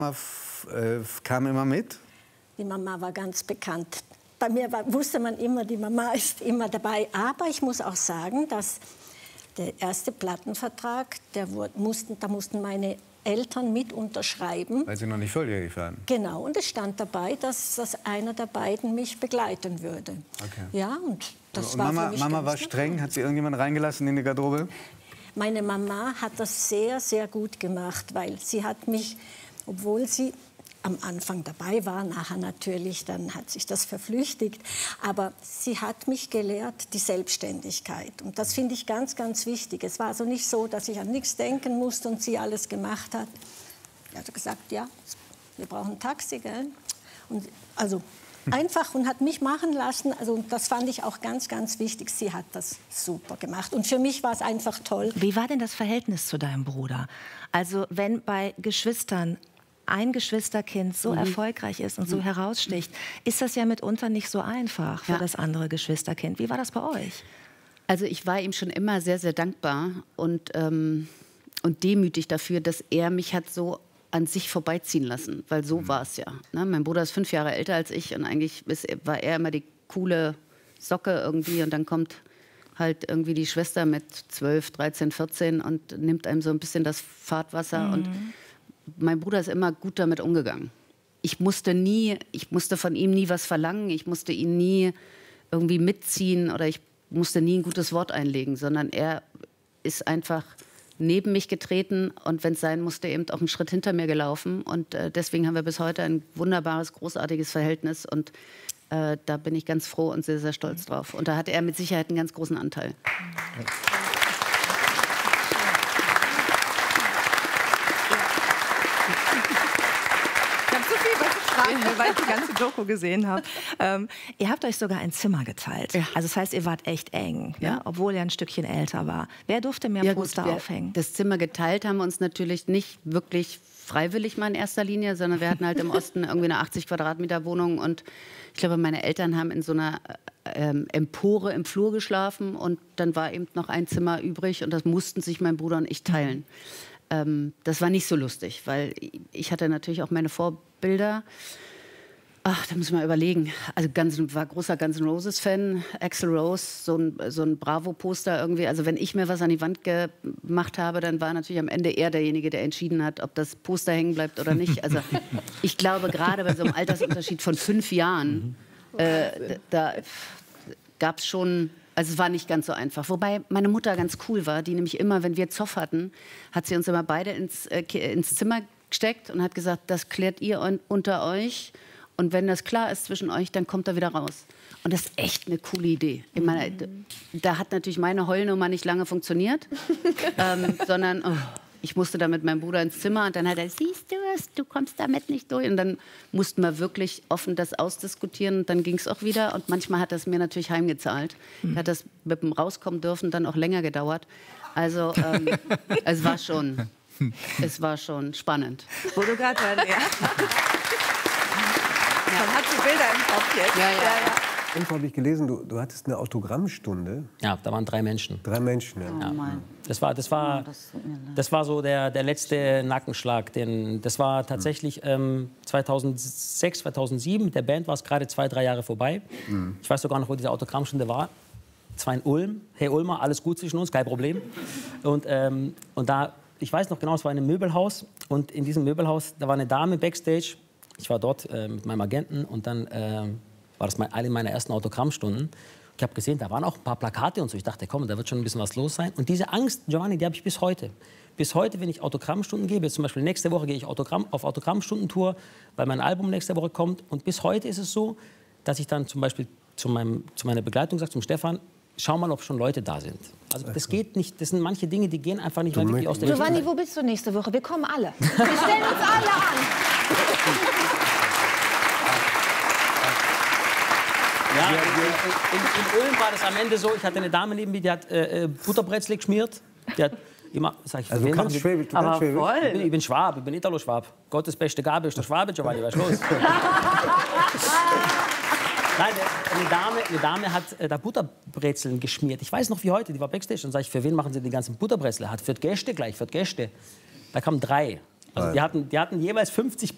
Kam immer mit? Die Mama war ganz bekannt. Bei mir wusste man immer, die Mama ist immer dabei. Aber ich muss auch sagen, dass der erste Plattenvertrag, da mussten meine Eltern mit unterschreiben. Weil sie noch nicht volljährig waren? Genau, und es stand dabei, dass einer der beiden mich begleiten würde. Okay. Ja, und das und war Mama, für mich Mama war ganz streng? natürlich. Hat sie irgendjemand reingelassen in die Garderobe? Meine Mama hat das sehr, sehr gut gemacht, weil sie hat mich, obwohl sie am Anfang dabei war, nachher natürlich, dann hat sich das verflüchtigt. Aber sie hat mich gelehrt, die Selbstständigkeit. Und das finde ich ganz, ganz wichtig. Es war also nicht so, dass ich an nichts denken musste und sie alles gemacht hat. Sie hat gesagt, ja, wir brauchen ein Taxi, gell? Und also einfach und hat mich machen lassen. Also das fand ich auch ganz, ganz wichtig. Sie hat das super gemacht. Und für mich war es einfach toll. Wie war denn das Verhältnis zu deinem Bruder? Also wenn bei Geschwistern ein Geschwisterkind so erfolgreich ist und so heraussticht, ist das ja mitunter nicht so einfach für das andere Geschwisterkind. Wie war das bei euch? Also ich war ihm schon immer sehr, sehr dankbar und demütig dafür, dass er mich hat so an sich vorbeiziehen lassen, weil so war es ja. Ne? Mein Bruder ist 5 Jahre älter als ich und eigentlich war er immer die coole Socke irgendwie und dann kommt halt irgendwie die Schwester mit 12, 13, 14 und nimmt einem so ein bisschen das Fahrtwasser und mein Bruder ist immer gut damit umgegangen. Ich musste von ihm nie was verlangen, ich musste ihn nie irgendwie mitziehen oder ich musste nie ein gutes Wort einlegen, sondern er ist einfach neben mich getreten und wenn es sein musste, eben auch einen Schritt hinter mir gelaufen. Und deswegen haben wir bis heute ein wunderbares, großartiges Verhältnis und da bin ich ganz froh und sehr, sehr stolz drauf. Und da hat er mit Sicherheit einen ganz großen Anteil. Weil ich die ganze Doku gesehen habe. Ihr habt euch sogar ein Zimmer geteilt. Ja. Also das heißt, ihr wart echt eng, ja? Obwohl er ein Stückchen älter war. Wer durfte mehr Poster aufhängen? Das Zimmer geteilt haben wir uns natürlich nicht wirklich freiwillig mal in erster Linie, sondern wir hatten halt im Osten irgendwie eine 80 Quadratmeter Wohnung und ich glaube, meine Eltern haben in so einer Empore im Flur geschlafen und dann war eben noch ein Zimmer übrig und das mussten sich mein Bruder und ich teilen. Das war nicht so lustig, weil ich hatte natürlich auch meine Vorbilder. Ach, da muss man überlegen. Also war großer Guns N' Roses-Fan, Axl Rose, so ein Bravo-Poster irgendwie. Also wenn ich mir was an die Wand gemacht habe, dann war natürlich am Ende er derjenige, der entschieden hat, ob das Poster hängen bleibt oder nicht. Also ich glaube, gerade bei so einem Altersunterschied von 5 Jahren, da gab es schon... Also es war nicht ganz so einfach. Wobei meine Mutter ganz cool war, die nämlich immer, wenn wir Zoff hatten, hat sie uns immer beide ins Zimmer gesteckt und hat gesagt, das klärt ihr unter euch. Und wenn das klar ist zwischen euch, dann kommt er wieder raus. Und das ist echt eine coole Idee. Ich meine, da hat natürlich meine Heulnummer nicht lange funktioniert, sondern ich musste da mit meinem Bruder ins Zimmer und dann hat er, siehst du es, du kommst damit nicht durch. Und dann mussten wir wirklich offen das ausdiskutieren und dann ging es auch wieder. Und manchmal hat das mir natürlich heimgezahlt. Hat das mit dem Rauskommen dürfen dann auch länger gedauert. Also es war schon spannend. Wo du gerade Man hat so Bilder im Kopf jetzt. Ja. Irgendwo habe ich gelesen, du hattest eine Autogrammstunde. Ja, da waren 3 Menschen. 3 Menschen, ja. Oh Mann. Das war so der letzte Nackenschlag. Das war tatsächlich 2006, 2007. Mit der Band war es gerade 2, 3 Jahre vorbei. Ich weiß sogar noch, wo diese Autogrammstunde war. Es war in Ulm. Hey Ulmer, alles gut zwischen uns, kein Problem. Und da, ich weiß noch genau, es war in einem Möbelhaus. Und in diesem Möbelhaus, da war eine Dame backstage. Ich war dort mit meinem Agenten und dann war das eine meiner ersten Autogrammstunden. Ich habe gesehen, da waren auch ein paar Plakate und so. Ich dachte, komm, da wird schon ein bisschen was los sein. Und diese Angst, Giovanni, die habe ich bis heute. Bis heute, wenn ich Autogrammstunden gebe, jetzt zum Beispiel nächste Woche gehe ich auf Autogrammstundentour, weil mein Album nächste Woche kommt. Und bis heute ist es so, dass ich dann zum Beispiel zu meiner Begleitung sage, zum Stefan, schau mal, ob schon Leute da sind. Also das geht nicht, das sind manche Dinge, die gehen einfach nicht, weil die aus der Giovanni, wo bist du nächste Woche? Wir kommen alle. Wir stellen uns alle an. Ja, in Ulm war das am Ende so, ich hatte eine Dame neben mir, die hat Butterbrezel geschmiert. Die hat immer, sag ich, Also du kannst Schwäbisch, Ich bin Schwab, ich bin Italo-Schwab. Gottes beste Gabe ist der Schwabe, Giovanni, was ist los? Nein, eine Dame hat da Butterbrezeln geschmiert. Ich weiß noch wie heute, die war Backstage. Und sag ich, für wen machen Sie die ganzen Butterbrezel? Hat für die Gäste gleich, für die Gäste. Da kamen 3. Also die hatten jeweils 50